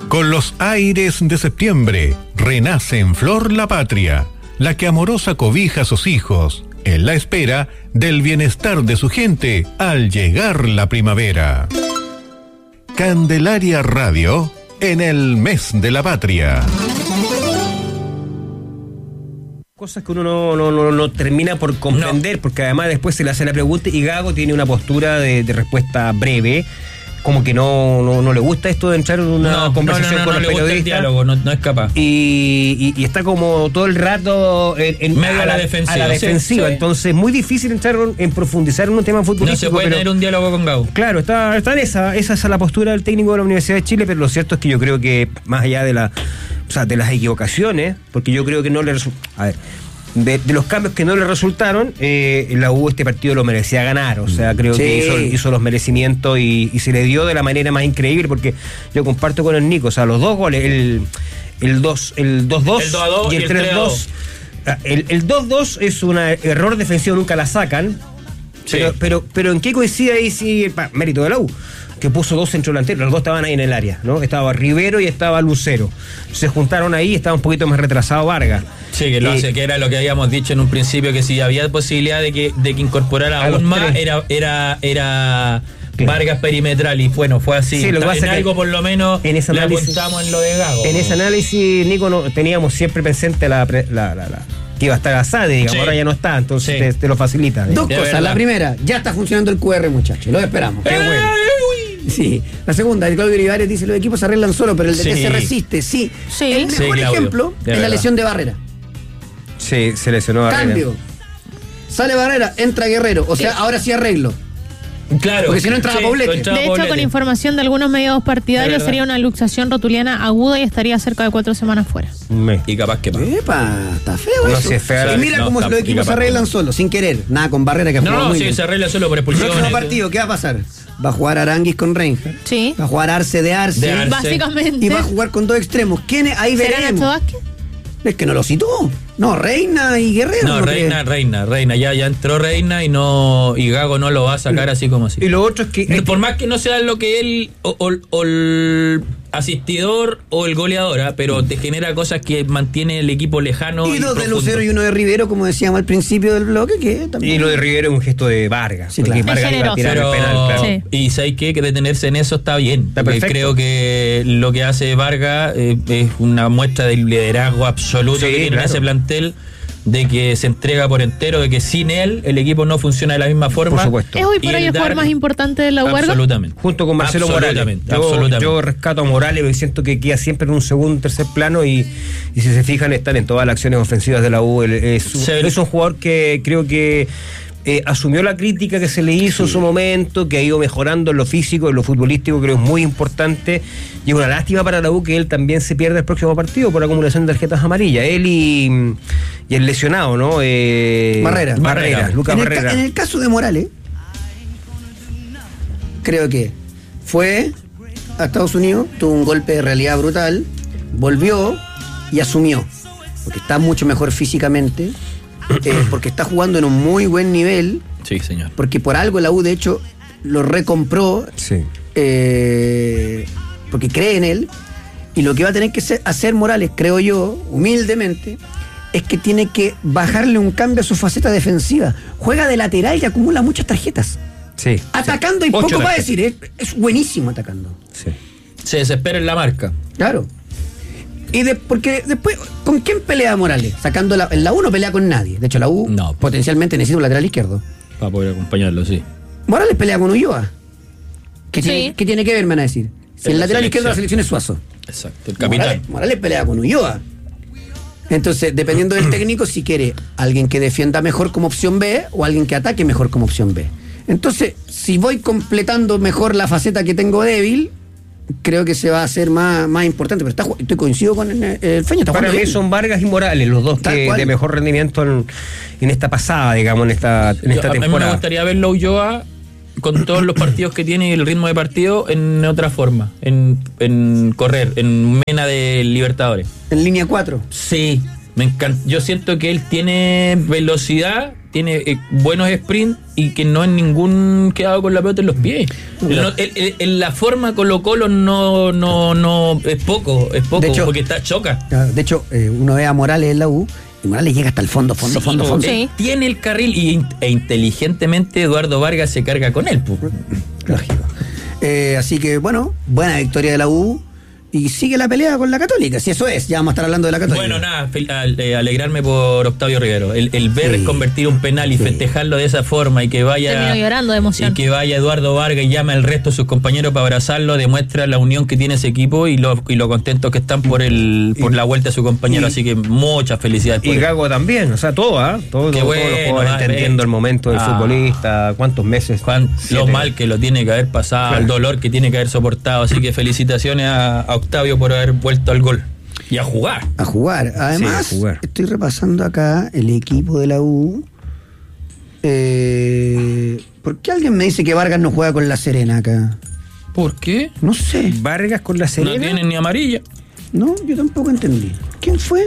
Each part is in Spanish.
Con los aires de septiembre, renace en flor la patria, la que amorosa cobija a sus hijos, en la espera del bienestar de su gente al llegar la primavera. Candelaria Radio, en el mes de la patria. Cosas que uno no termina por comprender, porque además después se le hace la pregunta y Gago tiene una postura de respuesta breve, como que no le gusta esto de entrar en una conversación con los periodistas. El diálogo, no es capaz. Y está como todo el rato medio a la defensiva. Sí. Entonces, muy difícil entrar en profundizar en un tema futbolístico. No se puede tener un diálogo con Gago. Claro, está en esa es la postura del técnico de la Universidad de Chile, pero lo cierto es que yo creo que más allá de las equivocaciones, porque yo creo que no le resulta. A ver. De los cambios que no le resultaron, la U este partido lo merecía ganar, o sea, creo que hizo los merecimientos y se le dio de la manera más increíble, porque yo comparto con el Nico, o sea, los dos goles, el 2-2 y el 3-2. El 2-2 es un error defensivo, nunca la sacan, pero ¿en qué coincide ahí mérito de la U? Que puso dos centrodelanteros, los dos estaban ahí en el área, ¿no? Estaba Rivero y estaba Lucero. Se juntaron ahí y estaba un poquito más retrasado Vargas. Sí, que lo hace, que era lo que habíamos dicho en un principio, que si había posibilidad de que incorporara aún más, era Vargas perimetral, y bueno, fue así. Sí, lo que pasa en algo, por lo menos, en ese análisis, le apuntamos en lo de Gago. En ese análisis, Nico, teníamos siempre presente que iba a estar Asade, digamos, ahora ya no está, entonces te lo facilita. Dos cosas, la primera, ya está funcionando el QR, muchachos, lo esperamos. Qué bueno. Sí. La segunda, el Claudio Olivares dice: los equipos se arreglan solo, pero el DT se resiste. Sí. El mejor ejemplo es la lesión de Barrera. Sí, se lesionó Barrera. Cambio. Sale Barrera, entra Guerrero. O sea, ahora sí arreglo. Claro. Porque si no entraba Poblete. De hecho, con información de algunos medios partidarios, sería una luxación rotuliana aguda y estaría cerca de 4 semanas fuera. Y capaz que más. Epa, está feo eso. Si es feo, y mira cómo los equipos se arreglan solos, sin querer. Nada con Barrera que ha jugado muy bien. Se arregla solo por expulsión. Próximo partido, ¿qué va a pasar? Va a jugar Aranguis con Reinhardt. Sí. Va a jugar Arce de Arce. Básicamente. Y va a jugar con dos extremos. ¿Quiénes? Ahí veremos. ¿Será Nacho Vázquez? Es que no lo citó. No, Reina y Guerrero. No, Reina. Ya entró Reina y Gago no lo va a sacar así como así. Y lo otro es que por más que no sea lo que él o el asistidor o el goleador, pero te genera cosas que mantiene el equipo lejano. Y dos de Lucero y uno de Rivero, como decíamos al principio del bloque, que también. Y lo de Rivero es un gesto de Vargas. Sí, claro. Vargas iba a tirar el penal, claro. Sí. Y si hay que detenerse en eso, está bien. Está perfecto. Creo que lo que hace Vargas es una muestra del liderazgo absoluto que tiene en ese plantel, de que se entrega por entero, de que sin él el equipo no funciona de la misma forma. Por supuesto. ¿Es hoy por hoy el jugador más importante de la U? Absolutamente. Junto con Marcelo Morales. Yo rescato a Morales porque siento que queda siempre en un segundo, tercer plano y si se fijan están en todas las acciones ofensivas de la U. Es un jugador que creo que asumió la crítica que se le hizo en su momento, que ha ido mejorando en lo físico, en lo futbolístico, creo que es muy importante, y es una lástima para la U que él también se pierda el próximo partido por acumulación de tarjetas amarillas, él y el lesionado, ¿no? Barrera, Lucas Barrera. En el caso de Morales, creo que fue a Estados Unidos, tuvo un golpe de realidad brutal, volvió y asumió, porque está mucho mejor físicamente, porque está jugando en un muy buen nivel. Sí, señor. Porque por algo la U, de hecho, lo recompró. Sí. Porque cree en él. Y lo que va a tener que hacer Morales, creo yo, humildemente, es que tiene que bajarle un cambio a su faceta defensiva. Juega de lateral y acumula muchas tarjetas. Sí. Atacando y poco va a decir. Es buenísimo atacando. Sí. Se desespera en la marca. Claro. Porque después, ¿con quién pelea Morales? Sacando en la U no pelea con nadie. De hecho, la U potencialmente necesita un lateral izquierdo. Para poder acompañarlo, sí. Morales pelea con Ulloa. ¿Qué tiene que ver, me van a decir? Si el lateral izquierdo de la selección es Suazo. Exacto, el capitán. Morales pelea con Ulloa. Entonces, dependiendo del técnico, si quiere alguien que defienda mejor como opción B o alguien que ataque mejor como opción B. Entonces, si voy completando mejor la faceta que tengo débil, creo que se va a hacer más importante, pero estoy coincido con el Feño. Para mí son Vargas y Morales los dos de mejor rendimiento en esta pasada, digamos, en esta temporada. A mí me gustaría verlo Ulloa con todos los partidos que tiene y el ritmo de partido en otra forma, en correr, en mena de Libertadores. En línea 4. Sí, me encanta. Yo siento que él tiene velocidad, tiene buenos sprints y que no en ningún quedado con la pelota en los pies. En la forma Colo-Colo no es poco, de hecho, porque choca. De hecho, uno ve a Morales en la U y Morales llega hasta el fondo. Sí. Tiene el carril e inteligentemente Eduardo Vargas se carga con él. Lógico. Así que, bueno, buena victoria de la U. Y sigue la pelea con la Católica, si eso es, ya vamos a estar hablando de la Católica. Bueno, nada, alegrarme por Octavio Rivero. El ver convertir un penal y festejarlo de esa forma y que vaya... Terminó llorando de emoción. Y que vaya Eduardo Vargas y llame al resto de sus compañeros para abrazarlo, demuestra la unión que tiene ese equipo y lo contentos que están por la vuelta de su compañero. Así que muchas felicidades por Y Gago también, o sea, todos los jugadores entendiendo el momento del futbolista, cuántos meses. Lo mal que lo tiene que haber pasado, el dolor que tiene que haber soportado. Así que felicitaciones a Octavio por haber vuelto al gol. Y a jugar. A jugar. Además, estoy repasando acá el equipo de la U. ¿Por qué alguien me dice que Vargas no juega con La Serena acá? ¿Por qué? No sé. Vargas con La Serena. No tienen ni amarilla. No, yo tampoco entendí. ¿Quién fue?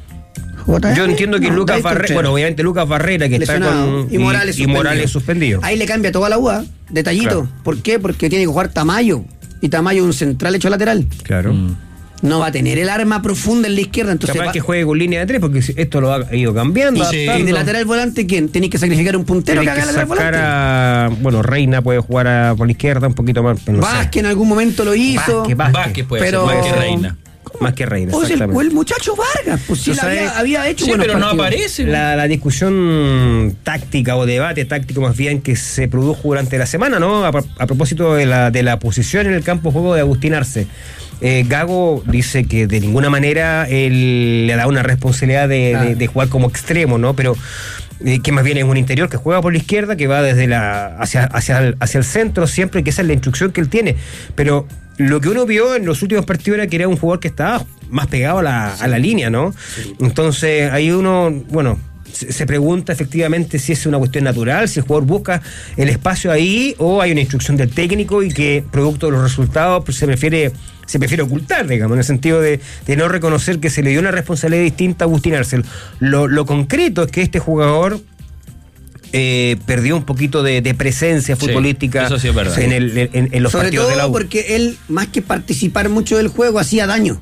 Yo entiendo que Lucas Barrera, bueno, obviamente Lucas Barrera que lesionado, está con y Morales suspendido. Ahí le cambia toda la U, detallito. Claro. ¿Por qué? Porque tiene que jugar Tamayo. Y Tamayo es un central hecho lateral. Claro. No va a tener el arma profunda en la izquierda. Entonces capaz que juegue con línea de 3 porque esto lo ha ido cambiando. Y de lateral volante, ¿quién? Tenéis que sacrificar un puntero que haga lateral volante. Bueno, Reina puede jugar por la izquierda un poquito más. No Vázquez en algún momento lo hizo. Vázquez puede ser más que Reina. Más que Reina. Pues el muchacho Vargas, pues sí, había hecho buenos pero partidos. No aparece. La discusión táctica o debate táctico más bien que se produjo durante la semana, ¿no? A propósito de la posición en el campo de juego de Agustín Arce. Gago dice que de ninguna manera él le da una responsabilidad de jugar como extremo, ¿no? Pero que más bien es un interior que juega por la izquierda, que va desde hacia el centro siempre, que esa es la instrucción que él tiene. Pero lo que uno vio en los últimos partidos era que era un jugador que estaba más pegado a la línea, ¿no? Sí. Entonces ahí uno, bueno, se pregunta efectivamente si es una cuestión natural, si el jugador busca el espacio ahí o hay una instrucción del técnico y que producto de los resultados pues, se prefiere ocultar, digamos, en el sentido de no reconocer que se le dio una responsabilidad distinta a Agustín Arce. Lo concreto es que este jugador perdió un poquito de presencia futbolística eso sí es verdad. en los sobre partidos todo de la U. Porque él, más que participar mucho del juego, hacía daño.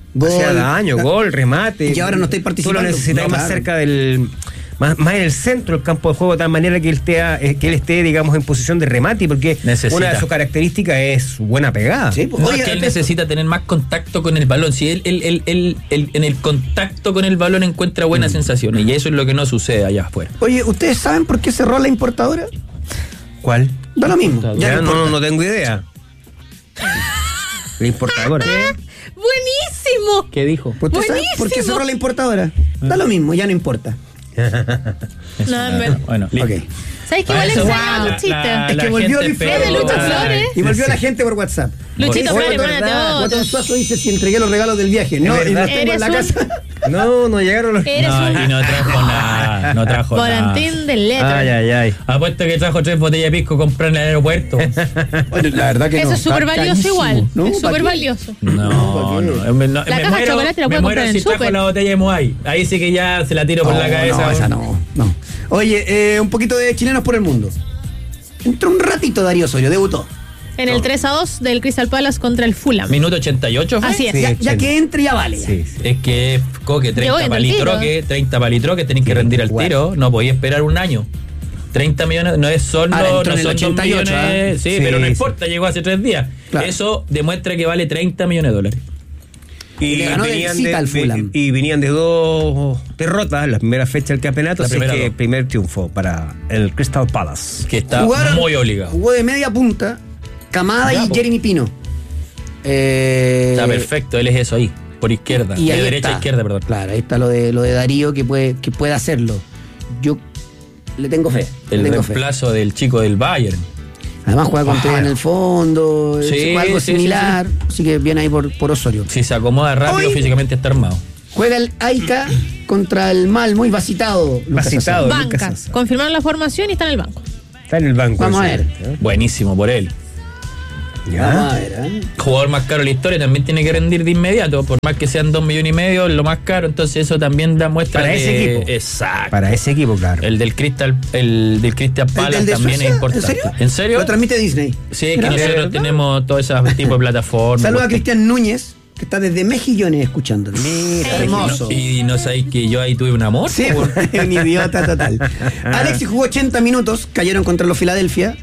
Gol, remate. Y ahora no estoy participando. Tú lo necesitas más cerca del... Más en el centro del campo de juego, de tal manera que él esté, digamos, en posición de remate, porque una de sus características es su buena pegada. Sí, pues, es que él necesita tener más contacto con el balón. Si él en el contacto con el balón encuentra buenas sensaciones, y eso es lo que no sucede allá afuera. Oye, ¿ustedes saben por qué cerró la importadora? ¿Cuál? Da lo mismo. Ya no tengo idea. La importadora. ¡Buenísimo! ¿Qué dijo? ¿Usted sabe por qué cerró la importadora? Da lo mismo, ya no importa. Bueno, okay. ¿Sabes qué igual extraño, Luchito? Es que volvió Luis Flores. Es de Lucho Flores. Y volvió la gente por WhatsApp. Luchito Flores, mándate Guatón Suazo dice si entregué los regalos del viaje. No, y los tengo en la casa. No llegaron los... y no trajo nada. No trajo Volantín del letra. Ay. Apuesto que trajo 3 botellas de pisco comprar en el aeropuersto. Bueno, la verdad que eso no. es súper valioso igual. ¿No? Es súper valioso. No. La caja de chocolate la puedo comprar en el súper. Si trajo la botella de Moai. Ahí sí que ya se la tiro por la cabeza. No, esa no. Oye, un poquito de chilenos por el mundo. Entró un ratito Darío Osorio, debutó. En el 3-2 del Crystal Palace contra el Fulham. Minuto 88. ¿fue? Así es. Sí, ya que entre ya vale. Sí. Es que, Coque, 30 palitroques, tenés que rendir al tiro. No podía esperar un año. 30 millones, no son 2 millones. Sí, pero no importa, llegó hace 3 días. Claro. Eso demuestra que vale 30 millones de dólares. Y le ganó de visita al Fulham. Y venían de 2 derrotas, la primera fecha del campeonato, así que primer triunfo para el Crystal Palace. Que está muy obligado. Jugó de media punta Camada y Jeremy Pino. Está perfecto, él es eso ahí, por izquierda, y de derecha a izquierda, perdón. Claro, ahí está lo de Darío que puede hacerlo. Yo le tengo fe. El reemplazo del chico del Bayern. Además juega con tres en el fondo, algo similar, así que viene ahí por Osorio. Si se acomoda rápido, físicamente está armado. Juega el AICA contra el Malmo y Vasitado. Banca. Confirmaron la formación y está en el banco. Está en el banco. Vamos a ver. Buenísimo por él. Ya. A ver, Jugador más caro de la historia, también tiene que rendir de inmediato, por más que sean 2,5 millones, lo más caro, entonces eso también da muestra para ese equipo. Exacto. Para ese equipo, claro. El del Crystal Palace también es importante. ¿En serio? Lo transmite Disney. Sí, que nosotros tenemos todo ese tipo de plataformas. Saludos a Cristian Núñez, que está desde Mejillones escuchándonos. Mira, hermoso. Y no sabéis que yo ahí tuve un amor. Sí, un idiota total. Alexis jugó 80 minutos, cayeron contra los Philadelphia.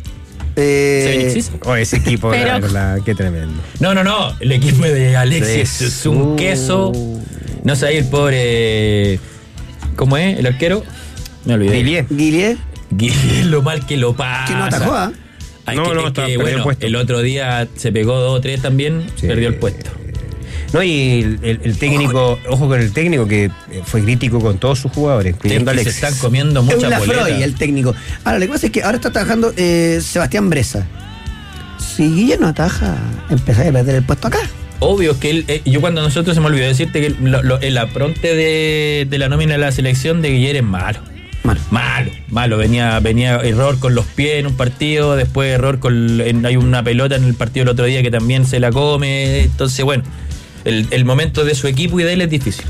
Ese equipo, Pero... qué tremendo. No, el equipo de Alexis es un queso. No sabéis el pobre. ¿Cómo es? ¿El arquero? Me olvidé. Guillier, lo mal que lo pasa. que no atajó, ¿ah? Bueno, el otro día se pegó 2 o 3 también, perdió el puesto. No, y el técnico, ojo con el técnico que fue crítico con todos sus jugadores, incluyendo a Alexis. Se están comiendo mucha boleta. Freud, el técnico. Ahora, lo que pasa es que ahora está trabajando Sebastián Bresa. Si Guille no ataja, empezar a perder el puesto acá. Obvio que él, yo cuando nosotros se me olvidó decirte que el apronte de la nómina de la selección de Guillermo es malo. Venía error con los pies en un partido, después error hay una pelota en el partido el otro día que también se la come. Entonces, bueno, el momento de su equipo y de él es difícil.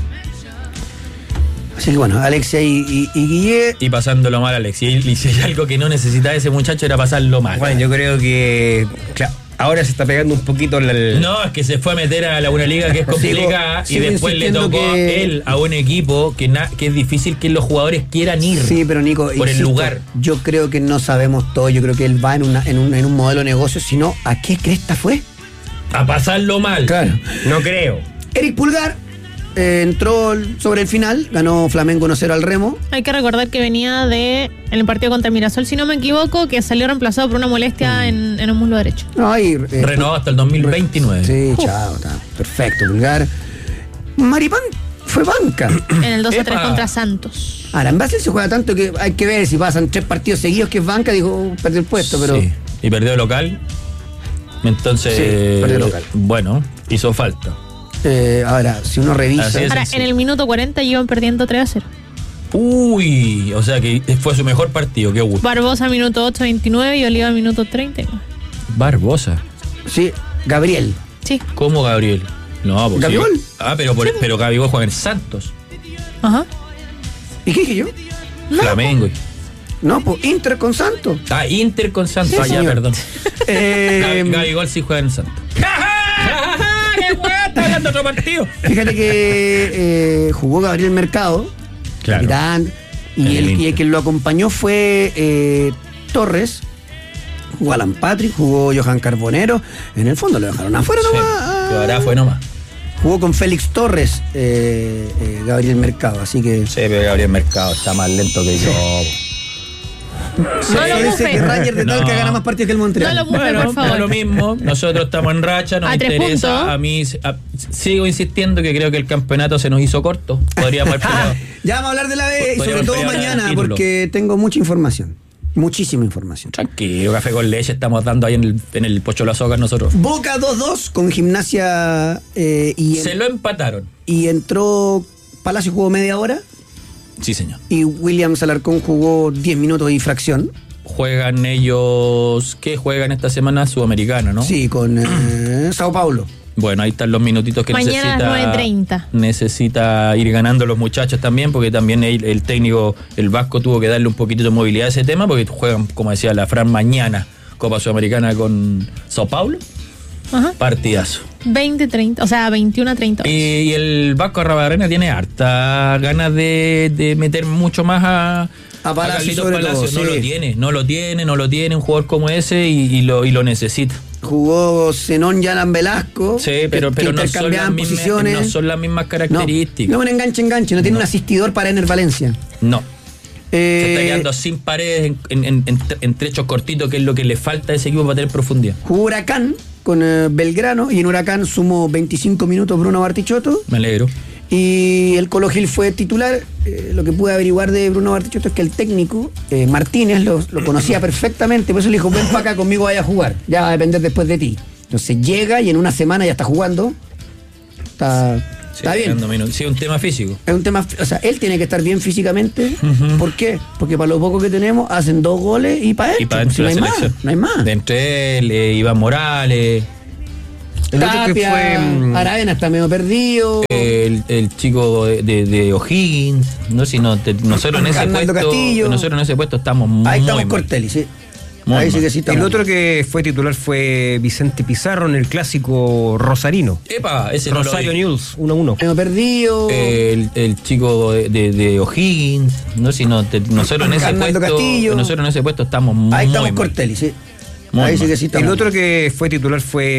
Así que bueno, Alexia y Guille. Y pasándolo mal, Alexia. Y si hay algo que no necesitaba ese muchacho era pasarlo mal. Bueno, yo creo que ahora se está pegando un poquito No, es que se fue a meter a una liga que es complicada y después le tocó a él a un equipo que es difícil que los jugadores quieran ir. Sí, pero Nico, por el lugar. Yo creo que no sabemos todo. Yo creo que él va en un modelo de negocio, sino ¿a qué cresta fue? A pasarlo mal. Claro. No creo. Eric Pulgar entró sobre el final, ganó Flamengo 1-0 al Remo. Hay que recordar que venía en el partido contra Mirasol, si no me equivoco, que salió reemplazado por una molestia en un muslo derecho. Renovado hasta el 2029. Sí, chao, está perfecto, Pulgar. Maripán fue banca. En el 2-3 contra Santos. Ahora, en Brasil se juega tanto que hay que ver si pasan 3 partidos seguidos que es banca, dijo, perdió el puesto, pero... Sí. Y perdió local. Entonces, perdió local. Bueno, hizo falta. Ahora, si uno revisa... Ahora, en el minuto 40 iban perdiendo 3-0. Uy, o sea que fue su mejor partido, qué gusto. Barbosa minuto 8-29 y Oliva minuto 30. Barbosa. Sí, Gabriel. Sí. ¿Cómo Gabriel? No, pues ¿Gabigol? Sí. Pero Gabigol juega en Santos. Ajá. ¿Y qué dije yo? No, Flamengo. No, pues Inter con Santos. Inter con Santos. Sí, señor. Perdón. Gabigol sí juega en Santos. ¡Qué weá! Está hablando otro partido. Fíjate que jugó Gabriel Mercado, capitán, y el que lo acompañó fue Torres, jugó Alan Patrick, jugó Johan Carbonero. En el fondo lo dejaron afuera nomás. Sí, ahora fue nomás. Jugó con Félix Torres, Gabriel Mercado, así que... Sí, pero Gabriel Mercado está más lento que yo. No lo dice que Ranger de Talca gana más partidos que el Montreal. No lo mufe, por favor. No lo mismo. Nosotros estamos en racha, nos interesa. A mí sigo insistiendo que creo que el campeonato se nos hizo corto. Podríamos haber peleado. Ya vamos a hablar de la B y sobre todo mañana porque tengo mucha información. Muchísima información. Tranquilo, café con leche estamos dando ahí en el Pocholo Azúcar nosotros. Boca 2-2 con Gimnasia se lo empataron. Y entró Palacio, jugó media hora. Sí, señor. Y Williams Alarcón jugó 10 minutos y fracción. Juegan ellos... ¿Qué juegan esta semana? Sudamericana, ¿no? Sí, con Sao Paulo. Bueno, ahí están los minutitos que mañana a 9:30. Necesita ir ganando los muchachos también, porque también el técnico, el Vasco, tuvo que darle un poquitito de movilidad a ese tema, porque juegan, como decía la Fran, mañana Copa Sudamericana con Sao Paulo. Ajá. Partidazo. 20-30, o sea, 21-30. Y el Vasco Arrabarrena tiene harta ganas de meter mucho más a Palacio. No lo tiene un jugador como ese y lo necesita. Jugó Zenón Yalan Velasco. Sí, pero no son las mismas características. No un enganche, no tiene un asistidor para Ener Valencia. No. Se está quedando sin paredes en trechos cortitos, que es lo que le falta a ese equipo para tener profundidad. Jugó Huracán con Belgrano y en Huracán sumó 25 minutos Bruno Bartichotto. Me alegro. Y el Colo Gil fue titular. Lo que pude averiguar de Bruno Bartichotto es que el técnico, Martínez, lo conocía perfectamente. Por eso le dijo, ven para acá, conmigo vaya a jugar. Ya va a depender después de ti. Entonces llega y en una semana ya está jugando. Está bien. Sí, es un tema físico. Es un tema, o sea, él tiene que estar bien físicamente. ¿Por qué? Porque para lo poco que tenemos hacen 2 goles y para él. Y para dentro si de no la hay selección. más, no hay más. De entre él, Iván Morales. El otro que Tapia, fue Aravena está medio perdido. El chico de O'Higgins. Nosotros en ese Arnaldo puesto. Castillo. Nosotros en ese puesto estamos muy Ahí estamos mal. Cortelli, sí. Muy Ahí sí mal. que sí estamos. el otro que fue titular fue Vicente Pizarro en el clásico rosarino. Epa, ese no lo Rosario vi. News 1-1. Medio perdido. El chico de O'Higgins. Nosotros en ese Arnaldo puesto. Castillo. Nosotros en ese puesto estamos muy Ahí estamos mal. Cortelli, sí. Muy Ahí sí mal. que sí estamos. El otro que fue titular fue